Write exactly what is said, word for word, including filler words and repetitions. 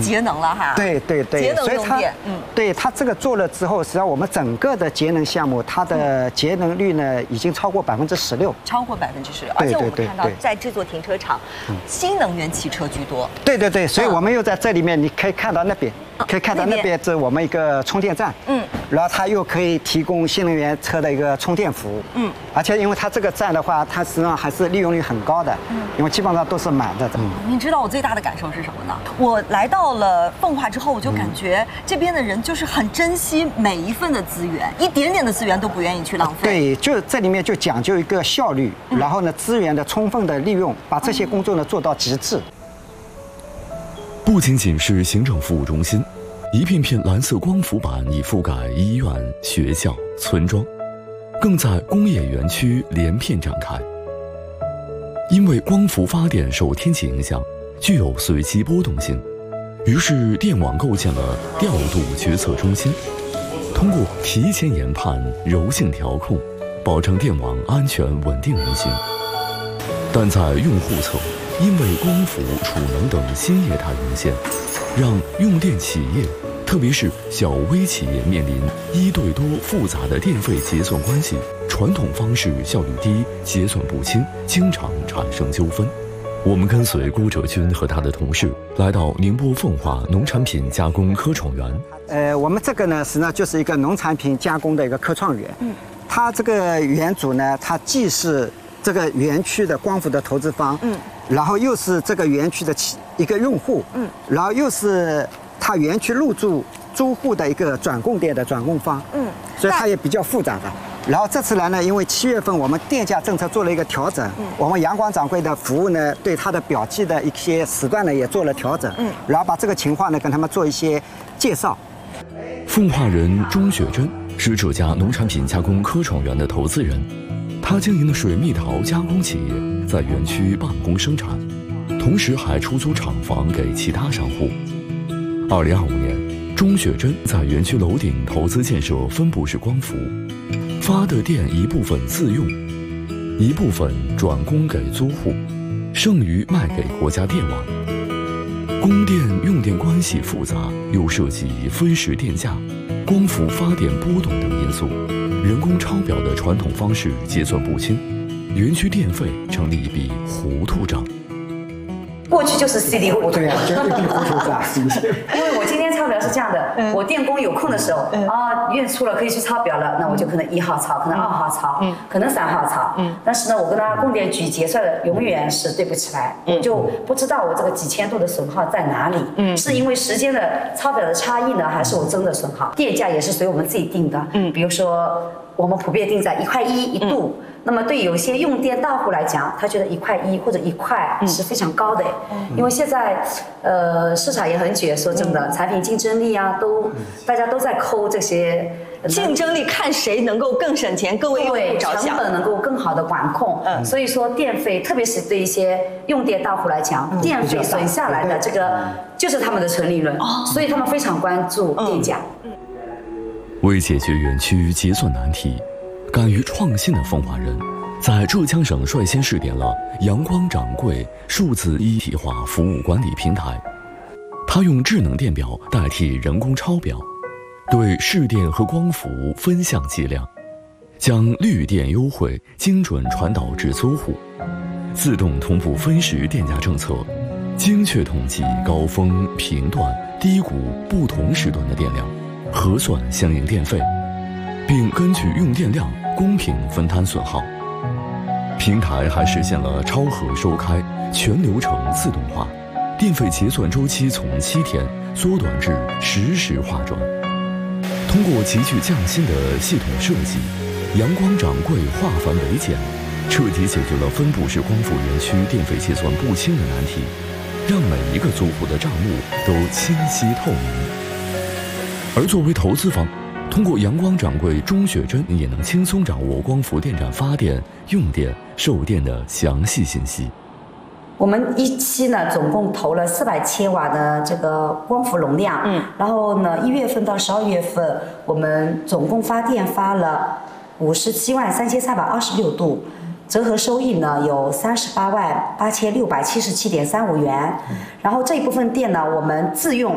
节能了哈。 对对对， 节能用电。 嗯，对它这个做了之后，实际上我们整个的节能项目，它的节能率呢已经超过百分之十六， 超过百分之十六。而且我们看到在这座停车场，新能源汽车居多。 对对对，所以我们又在这里面，你可以看到那边。 可以看到那边是我们一个充电站，嗯，然后它又可以提供新能源车的一个充电服务，嗯，而且因为它这个站的话，它实际上还是利用率很高的，嗯，因为基本上都是满的。嗯， 你知道我最大的感受是什么呢？我来到了奉化之后，我就感觉这边的人就是很珍惜每一份的资源，一点点的资源都不愿意去浪费。 对，就这里面就讲究一个效率，然后呢资源的充分的利用，把这些工作呢做到极致。 不仅仅是行政服务中心，一片片蓝色光伏板已覆盖医院、学校、村庄，更在工业园区连片展开。因为光伏发电受天气影响，具有随机波动性，于是电网构建了调度决策中心，通过提前研判、柔性调控，保证电网安全稳定运行。但在用户侧， 因为光伏、储能等新业态涌现，让用电企业，特别是小微企业面临一对多复杂的电费结算关系，传统方式效率低，结算不清，经常产生纠纷。我们跟随郭哲军和他的同事来到宁波奉化农产品加工科创园。 呃，我们这个呢，实际上就是一个农产品加工的一个科创园。嗯，它这个园主呢，它既是 这个园区的光伏的投资方，嗯，然后又是这个园区的一个用户，嗯，然后又是它园区入驻租户的一个转供电的转供方，嗯，所以它也比较复杂的。然后这次来呢，因为七月份我们电价政策做了一个调整，嗯，我们阳光掌柜的服务呢，对它的表记的一些时段呢也做了调整，嗯，然后把这个情况呢跟他们做一些介绍。 奉化人钟雪珍是这家农产品加工科创园的投资人。 他经营的水蜜桃加工企业在园区办公生产，同时还出租厂房给其他商户。二零二五年，钟雪珍在园区楼顶投资建设分布式光伏，发的电一部分自用，一部分转供给租户，剩余卖给国家电网。供电用电关系复杂，又涉及分时电价、光伏发电波动等因素。 人工抄表的传统方式结算不清，园区电费成了一笔糊涂账。 过去就是 C D 糊涂， 对啊，绝对比糊涂账。 因为我今天抄表是这样的，嗯、我电工有空的时候，嗯、啊，月初了可以去抄表了，那我就可能一号抄，可能二号抄，嗯、可能三号抄。嗯、但是呢，我跟他供电局结算的永远是对不起来，嗯、我就不知道我这个几千度的损耗在哪里。嗯、是因为时间的抄表的差异呢，还是我真的损耗？电价也是随我们自己定的，嗯、比如说我们普遍定在一块一一度。嗯 那么对有些用电大户来讲，他觉得一块一或者一块是非常高的，嗯、因为现在呃市场也很卷，说真的，嗯、产品竞争力啊，都、嗯、大家都在抠这些竞争力，看谁能够更省钱，更为用户着想， 成本能够更好的管控。嗯、所以说电费，特别是对一些用电大户来讲，嗯、电费省下来的这个就是他们的纯利润，哦、所以他们非常关注电价。嗯、 为解决园区结算难题。 敢于创新的奉化人，在浙江省率先试点了阳光掌柜数字一体化服务管理平台。他用智能电表代替人工抄表，对市电和光伏分项计量，将绿电优惠精准传导至租户，自动同步分时电价政策，精确统计高峰、频段、低谷不同时段的电量，核算相应电费。 并根据用电量公平分摊损耗。平台还实现了超核收开、全流程自动化，电费结算周期从七天缩短至实时划转。通过极具匠心的系统设计，阳光掌柜化繁为简，彻底解决了分布式光伏园区电费结算不清的难题，让每一个租户的账目都清晰透明。而作为投资方， 通过阳光掌柜钟雪珍也能轻松掌握光伏电站发电、用电、售电的详细信息。 我们一期呢，总共投了四百千瓦的这个光伏容量，嗯，然后呢，一月份到十二月份，我们总共发电发了五十七万三千三百二十六度，折合收益呢有三十八万八千六百七十七点三五元。然后这一部分电呢，我们自用